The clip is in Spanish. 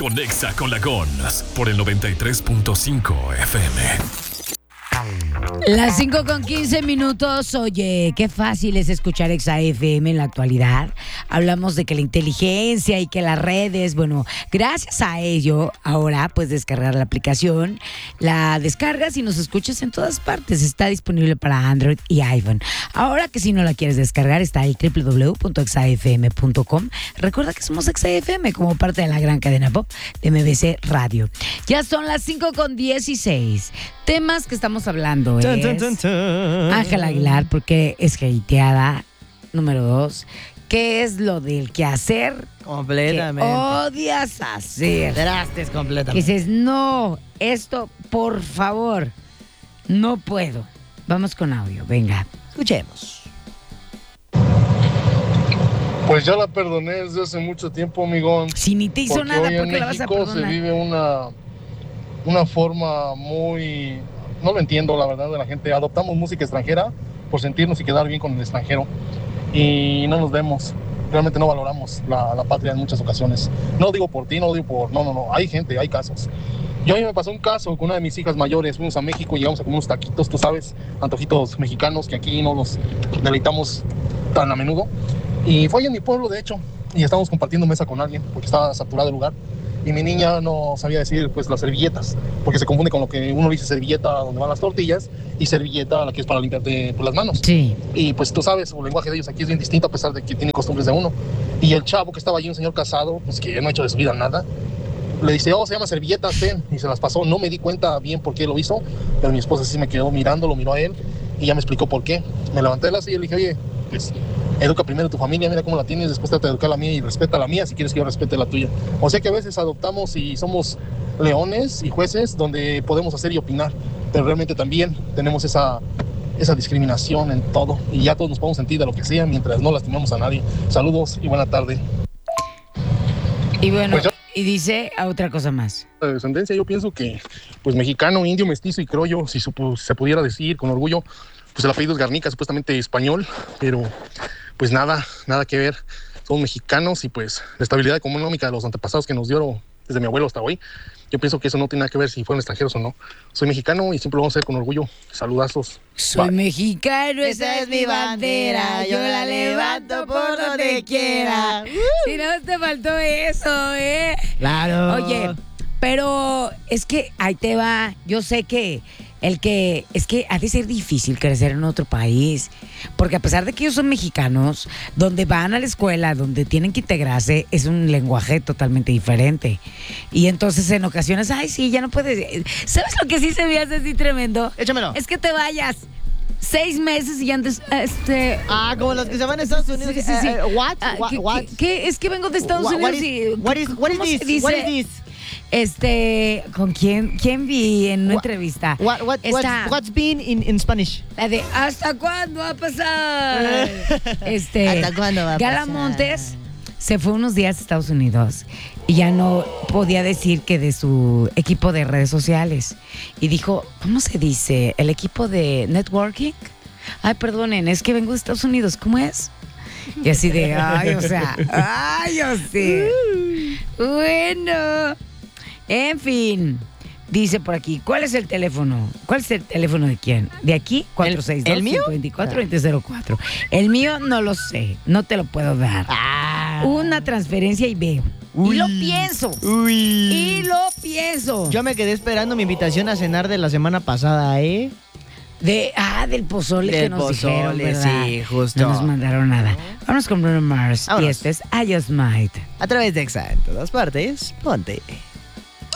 Conexa con la Gons por el 93.5 FM. Las 5:15. Oye, qué fácil es escuchar Exa FM en la actualidad. Hablamos de que la inteligencia y que las redes, bueno, gracias a ello, ahora puedes descargar la aplicación, la descargas y nos escuchas en todas partes. Está disponible para Android y iPhone. Ahora que si no la quieres descargar, está el www.exafm.com. Recuerda que somos Exa FM como parte de la gran cadena pop de MBC Radio. Ya son las 5:16. Temas que estamos hablando es Ángela Aguilar, porque es hateada. Número 2, ¿qué es lo del quehacer Completamente. que odias hacer? Trastes completamente. Que dices, no, esto, por favor, no puedo. Vamos con audio, venga. Escuchemos. Pues ya la perdoné desde hace mucho tiempo, amigón. Si ni te hizo Porque nada, hoy ¿por en qué la vas a México se perdonar? vive una forma muy... No lo entiendo, la verdad, de la gente. Adoptamos música extranjera por sentirnos y quedar bien con el extranjero. Y no nos vemos. Realmente no valoramos la patria en muchas ocasiones. No lo digo por ti, no lo digo por... No. Hay gente, hay casos. Yo a mí me pasó un caso con una de mis hijas mayores. Fuimos a México y llegamos a comer unos taquitos, tú sabes, antojitos mexicanos que aquí no los deleitamos tan a menudo. Y fue ahí en mi pueblo, de hecho, y estábamos compartiendo mesa con alguien porque estaba saturado el lugar. Y mi niña no sabía decir pues las servilletas, porque se confunde con lo que uno dice servilleta donde van las tortillas y servilleta la que es para limpiarte pues, las manos. Sí. Y pues tú sabes, el lenguaje de ellos aquí es bien distinto a pesar de que tiene costumbres de uno. Y el chavo que estaba allí, un señor casado, pues que no ha hecho de su vida nada, le dice, se llama servilletas, ten, y se las pasó. No me di cuenta bien por qué lo hizo, pero mi esposa sí me quedó mirando, lo miró a él y ya me explicó por qué. Me levanté de la silla y le dije, oye, pues educa primero a tu familia, mira cómo la tienes, después trata de educar la mía y respeta la mía si quieres que yo respete la tuya. O sea que a veces adoptamos y somos leones y jueces donde podemos hacer y opinar, pero realmente también tenemos esa discriminación en todo y ya todos nos podemos sentir de lo que sea mientras no lastimemos a nadie. Saludos y buena tarde. Y bueno, Pues yo- y dice otra cosa más. La descendencia, yo pienso que pues mexicano, indio, mestizo y criollo, si se pudiera decir con orgullo, pues el apellido es Garnica, supuestamente español, pero pues nada que ver. Somos mexicanos y pues la estabilidad económica de los antepasados que nos dio desde mi abuelo hasta hoy, yo pienso que eso no tiene nada que ver si fueron extranjeros o no. Soy mexicano y siempre lo vamos a hacer con orgullo. Saludazos. Soy Bye. mexicano, esa es mi bandera, yo la levanto por donde quiera. Si no te faltó eso, Claro. Oye, pero es que ahí te va, yo sé que es que ha de ser difícil crecer en otro país, porque a pesar de que ellos son mexicanos, donde van a la escuela, donde tienen que integrarse, es un lenguaje totalmente diferente. Y entonces en ocasiones, ay, sí, ya no puedes. ¿Sabes lo que sí se me hace así tremendo? Échamelo. Es que te vayas 6 meses y antes, Como los que se van a Estados Unidos. Sí. What? ¿Qué? Es que vengo de Estados What Unidos is- y... what is ¿cómo se this? dice? What is this? ¿Con quién vi en una entrevista? What's been in Spanish? La de ¿hasta cuándo va a pasar? ¿Hasta cuándo va a Gala pasar? Montes se fue unos días a Estados Unidos y ya no podía decir que de su equipo de redes sociales. Y dijo, ¿cómo se dice? ¿El equipo de networking? Ay, perdonen, es que vengo de Estados Unidos, ¿cómo es? Y así de, yo sé. Bueno, en fin. Dice por aquí, ¿cuál es el teléfono? ¿Cuál es el teléfono de quién? ¿De aquí? 462 ¿El mío? 524 El mío no lo sé, no te lo puedo dar. Una transferencia y veo. Uy. Y lo pienso. Uy. Y lo pienso. Yo me quedé esperando mi invitación a cenar de la semana pasada, ¿eh? Del pozole que Del nos pozole, dijeron, ¿verdad? sí, justo. No nos mandaron nada. Vamos con Bruno Mars. Vámonos. Y este es I Just Might. A través de Exa, en todas partes, ponte.